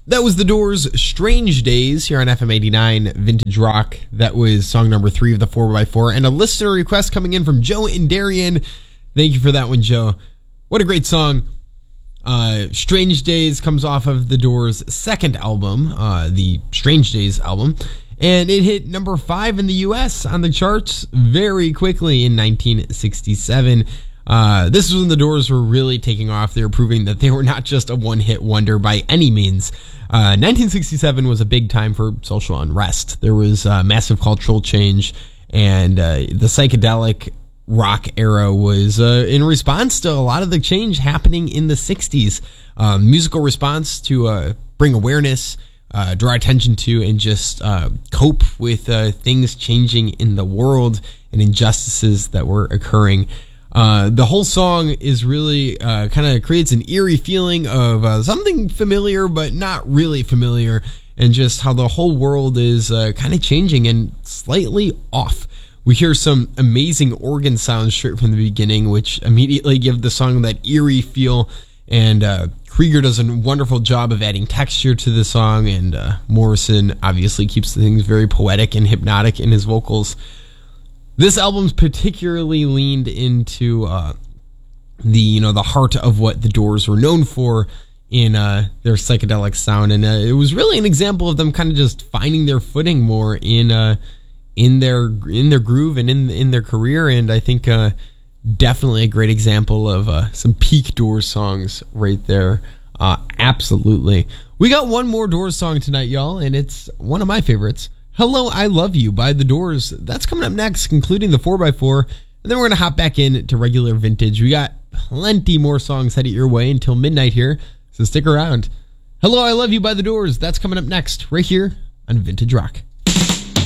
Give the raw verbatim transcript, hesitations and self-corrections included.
That was The Doors' Strange Days here on F M eighty-nine Vintage Rock. That was song number three of the four by four. And a listener request coming in from Joe and Darien. Thank you for that one, Joe. What a great song. Uh, Strange Days comes off of The Doors' second album, uh, the Strange Days album. And it hit number five in the U S on the charts very quickly in nineteen sixty-seven. Uh, this was when the Doors were really taking off. They were proving that they were not just a one-hit wonder by any means. Uh, nineteen sixty-seven was a big time for social unrest. There was uh, massive cultural change, and uh, the psychedelic rock era was uh, in response to a lot of the change happening in the sixties. Uh, musical response to uh, bring awareness, uh, draw attention to, and just uh, cope with uh, things changing in the world and injustices that were occurring. Uh, the whole song is really uh, kind of creates an eerie feeling of uh, something familiar but not really familiar, and just how the whole world is uh, kind of changing and slightly off. We hear some amazing organ sounds straight from the beginning, which immediately give the song that eerie feel, and uh, Krieger does a wonderful job of adding texture to the song, and uh, Morrison obviously keeps things very poetic and hypnotic in his vocals. This album's particularly leaned into uh, the you know the heart of what the Doors were known for in uh, their psychedelic sound, and uh, it was really an example of them kind of just finding their footing more in uh, in their in their groove and in in their career. And I think uh, definitely a great example of uh, some peak Doors songs right there. Uh, absolutely. We got one more Doors song tonight, y'all, and it's one of my favorites. Hello, I Love You by The Doors. That's coming up next, concluding the four by four. And then we're going to hop back in to regular vintage. We got plenty more songs headed your way until midnight here, so stick around. Hello, I Love You by The Doors. That's coming up next, right here on Vintage Rock.